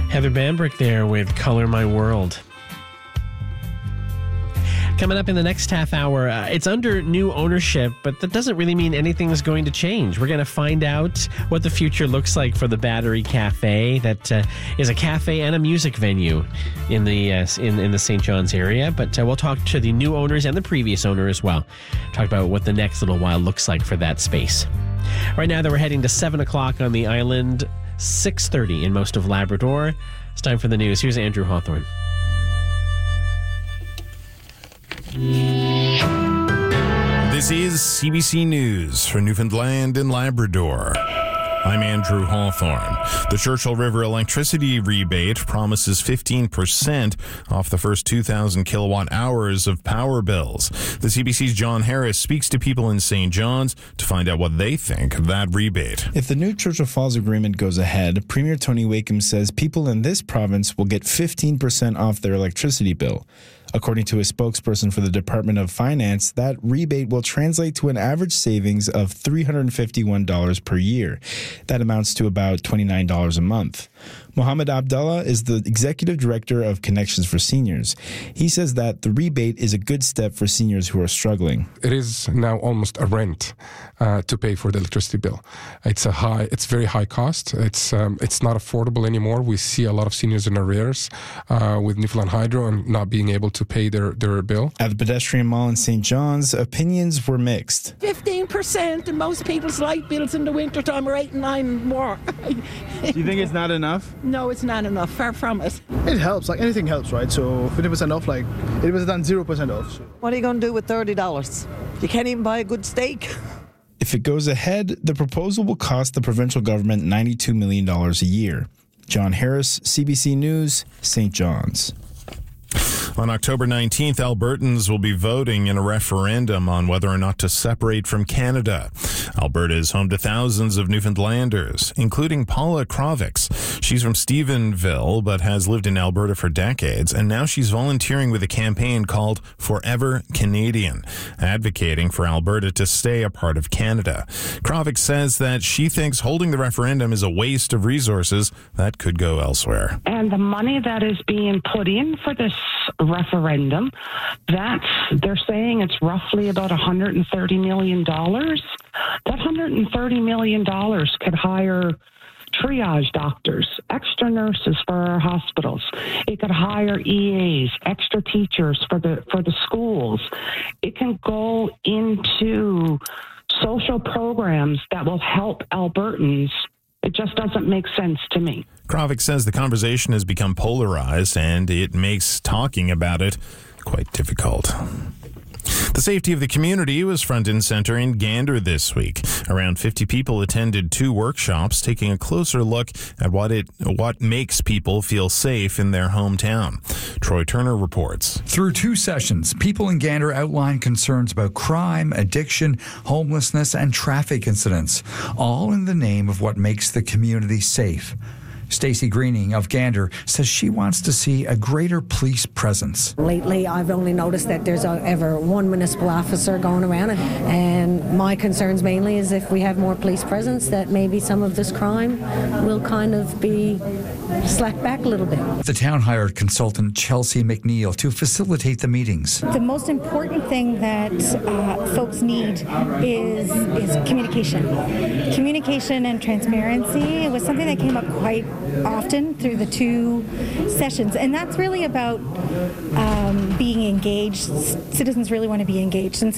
Heather Bambrick there with Color My World. Coming up in the next half hour, it's under new ownership, but that doesn't really mean anything is going to change. We're going to find out what the future looks like for the Battery Cafe. That is a cafe and a music venue in the St. John's area. But we'll talk to the new owners and the previous owner as well. Talk about what the next little while looks like for that space. Right now, we're heading to 7 o'clock on the island, 6:30 in most of Labrador. It's time for the news. Here's Andrew Hawthorne. This is CBC News for Newfoundland and Labrador. I'm Andrew Hawthorne. The Churchill River electricity rebate promises 15% off the first 2,000 kilowatt hours of power bills. The CBC's John Harris speaks to people in St. John's to find out what they think of that rebate. If the new Churchill Falls agreement goes ahead, Premier Tony Wakeham says people in this province will get 15% off their electricity bill. According to a spokesperson for the Department of Finance, that rebate will translate to an average savings of $351 per year. That amounts to about $29 a month. Mohammed Abdullah is the executive director of Connections for Seniors. He says that the rebate is a good step for seniors who are struggling. It is now almost a rent to pay for the electricity bill. It's very high cost. It's not affordable anymore. We see a lot of seniors in arrears with Newfoundland Hydro and not being able to pay their bill. At the Pedestrian Mall in St. John's, opinions were mixed. 15% and most people's light bills in the wintertime are 8 and 9 more. Do you think it's not enough? No, it's not enough. Far from it. It helps. Like anything helps, right? So 50% off, like it was done 0% off. So. What are you going to do with $30? You can't even buy a good steak. If it goes ahead, the proposal will cost the provincial government $92 million a year. John Harris, CBC News, St. John's. On October 19th, Albertans will be voting in a referendum on whether or not to separate from Canada. Alberta is home to thousands of Newfoundlanders, including Paula Kravix. She's from Stephenville, but has lived in Alberta for decades, and now she's volunteering with a campaign called Forever Canadian, advocating for Alberta to stay a part of Canada. Kravix says that she thinks holding the referendum is a waste of resources that could go elsewhere. And the money that is being put in for this referendum, they're saying it's roughly about $130 million. That $130 million could hire triage doctors, extra nurses for our hospitals. It could hire EAs, extra teachers for the schools. It can go into social programs that will help Albertans. It just doesn't make sense to me. Kravik says the conversation has become polarized and it makes talking about it quite difficult. The safety of the community was front and center in Gander this week. Around 50 people attended 2 workshops taking a closer look at what makes people feel safe in their hometown. Troy Turner reports. Through 2 sessions, people in Gander outlined concerns about crime, addiction, homelessness, and traffic incidents, all in the name of what makes the community safe. Stacey Greening of Gander says she wants to see a greater police presence. Lately, I've only noticed that there's ever one municipal officer going around, and my concerns mainly is if we have more police presence, that maybe some of this crime will kind of be slacked back a little bit. The town hired consultant Chelsea McNeil to facilitate the meetings. The most important thing that folks need is communication. Communication and transparency. It was something that came up quite often through the 2 sessions, and that's really about being engaged. Citizens really want to be engaged, and